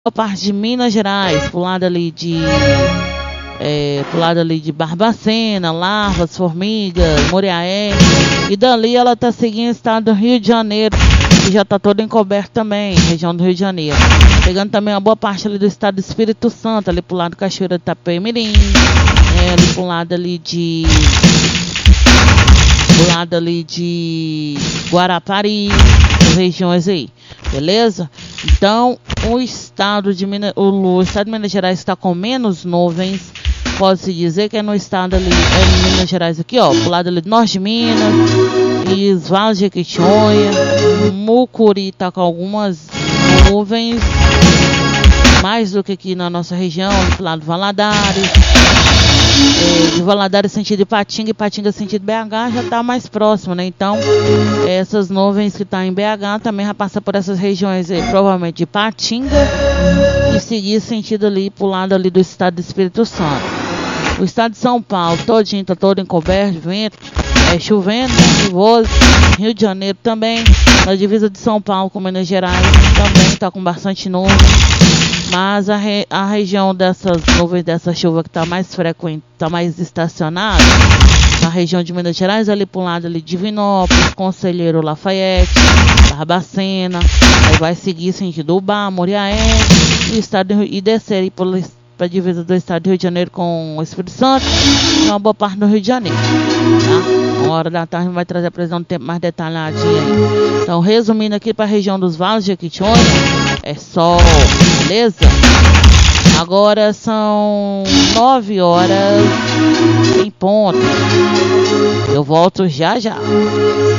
A parte de Minas Gerais, pro lado ali de Barbacena, Lavras, Formigas, Moriaé. E dali ela tá seguindo o estado do Rio de Janeiro, que já tá todo encoberto também, região do Rio de Janeiro. Pegando também uma boa parte ali do estado do Espírito Santo, ali pro lado do Cachoeira de Itapemirim, ali pro lado ali de Guarapari, as regiões aí, beleza? Então, o estado de Minas Gerais está com menos nuvens. Pode-se dizer que é no estado ali, em Minas Gerais aqui, ó, pro lado ali do norte de Minas, e Vale de Jequitinhonha, Mucuri tá com algumas nuvens, mais do que aqui na nossa região, pro lado do Valadares, de Valadares sentido Ipatinga, Ipatinga sentido BH já tá mais próximo, né? Então, essas nuvens que tá em BH também já passa por essas regiões aí, provavelmente de Ipatinga, e seguir sentido ali pro lado ali do estado do Espírito Santo. O estado de São Paulo todinho tá todo encoberto, vento, chovendo, chuvoso. Rio de Janeiro também, na divisa de São Paulo com Minas Gerais, também tá com bastante nuvem. Mas a região dessas nuvens, dessa chuva que tá mais frequente, tá mais estacionada, na região de Minas Gerais, ali pro lado ali de Divinópolis, Conselheiro Lafayette, Barbacena, aí vai seguir sentido Ubá, Moriaé, e descer aí para a divisa do estado do Rio de Janeiro com o Espírito Santo, e uma boa parte do Rio de Janeiro, tá? Uma hora da tarde vai trazer a previsão do tempo mais detalhadinha aí. Então, resumindo aqui para a região dos Vales de Jequitinhonha, é sol, beleza? Agora são 9 horas em ponto. Eu volto já já.